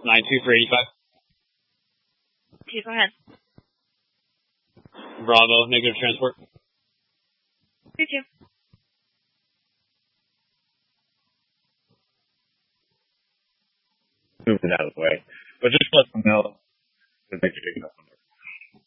9-2 for 85. Okay, go ahead. Bravo, negative transport. 3-2. Moving out of the way. But just let them know that they can pick it up.